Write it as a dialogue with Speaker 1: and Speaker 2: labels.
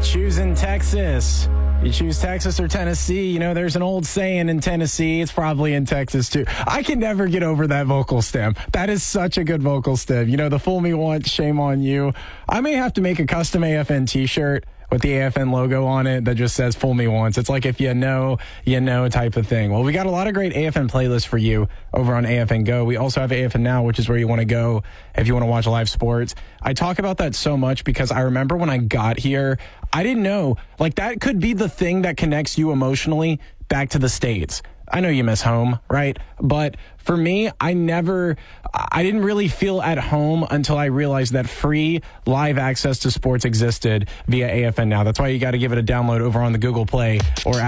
Speaker 1: choosing Texas. You choose Texas or Tennessee. You know, there's an old saying in Tennessee. It's probably in Texas, too. I can never get over that vocal stem. That is such a good vocal stem. You know, the fool me once, shame on you. I may have to make a custom AFN t-shirt with the AFN logo on it that just says fool me once. It's like if you know type of thing. Well, we got a lot of great AFN playlists for you over on AFN Go. We also have AFN Now, which is where you want to go if you want to watch live sports. I talk about that so much because I remember when I got here, I didn't know, like that could be the thing that connects you emotionally back to the States. I know you miss home, right? But for me, I didn't really feel at home until I realized that free live access to sports existed via AFN Now. That's why you got to give it a download over on the Google Play or